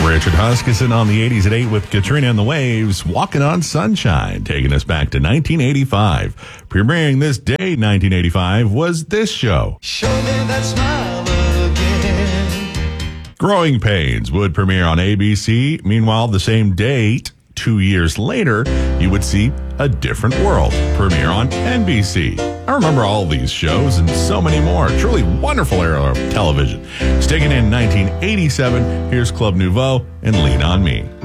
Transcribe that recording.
Richard Huskisson on the 80s at 8 with Katrina and the Waves, Walking on Sunshine, taking us back to 1985. Premiering this day, 1985, was this show. Show me that smile again. Growing Pains would premiere on ABC. Meanwhile, the same date, 2 years later, you would see A Different World premiere on NBC. I remember all these shows and so many more. Truly wonderful era of television. Sticking in 1987, here's Club Nouveau and Lean on Me.